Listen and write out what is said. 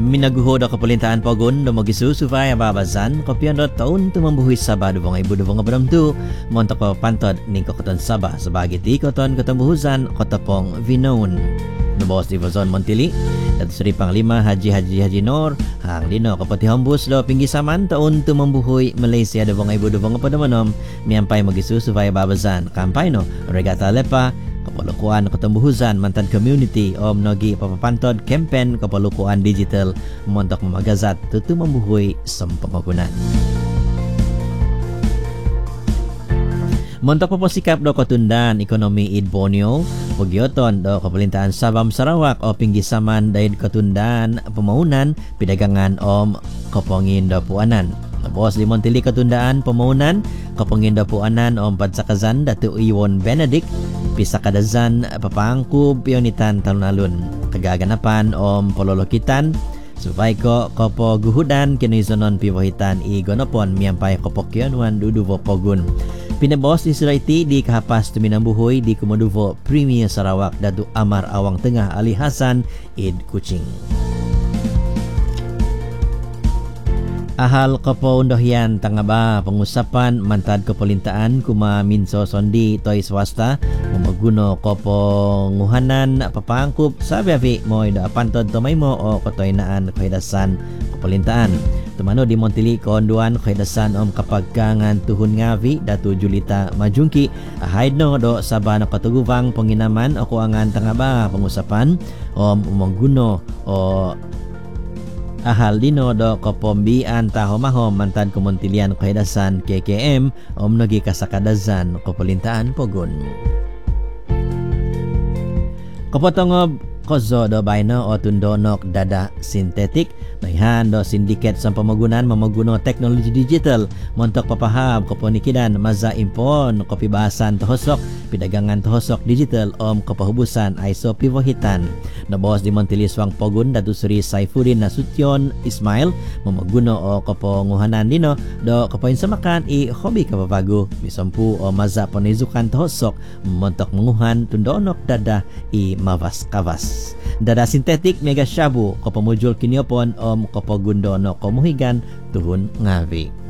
Minaguho da kapalintaan pagon da magisusuvay babazan kopyan da taon tumambuhi Sabado bang ibu da bramtu monta ko pantod ning koton Sabah sebagai ti koton ketembuhusan kotapong Vinon. Nabos di Vazon Montili Dato Seri Panglima Haji Nor hang dino kapati hambus do pinggisaman taon tumambuhoy Malaysia da bang ibu da padamonom miampay magisusuvay babazan kampay no regata lepa kapalukuan ketembuhusan mantan community om nogi papapantod campaign kapalukuan digital montok mamagazat tutu membuhui sempamagunan. Montok paposikap do kotundaan ekonomi id Borneo pagyoton do kapalintaan Sabam Sarawak o pinggisaman dahil kotundaan pemaunan pidagangan om kopongin do puanan. Bos di Montili ketundaan pemaunan kopongin do puanan om padsakazan Datu Iwon Benedict pisakadazan papangkub pionitan talun-alun kagaganapan om pololokitan supaya ko kopo guhudan kinizonon piwahitan i gonopon miampay kopokyonuan duduvo pogun pinabos di suraiti di kahapas tuminambuhoy di Kumoduvo Premier Sarawak Datu Amar Awang Tengah Ali Hasan id Kuching. Ahal kopo undohyan tangaba pengusapan mantad kepelintaan kuma minso sondi toy swasta mamaguno kopo nguhanan papangkup sabi moy da pantod tomay mo o kotoy naan kahidasan kepelintaan tumano di Montili konduan kahidasan om kapagkangan tuhun ngavi Datu Julita Majungki ahaid no do sabana katuguvang penginaman o kuangan tangaba pengusapan om mamaguno o ahal dino do kopombian tahomahom mantan kementilian kahidasan KKM om nogi kasakadazan kepelintaan pogon. Kopotongob kozo do baino o tundonok dada sintetik naihan do sindiket sa pamagunan mamaguno teknologi digital montok papahab koponikidan maza impon kopibahasan tohosok pidagangan tohosok digital om kepahubusan ISO pivohitan nabos di Montili Swang Pogun Datu Seri Saifuddin Nasution Ismail mamaguno o koponguhanan dino do kopoin samakan i hobi kapapagu misampu o maza ponizukan tohosok montok menguhan tundonok dada i mavas kavas dada sintetik mega syabu kopomujul kiniopon om kopogundo no komuhigan tuhun ngavi.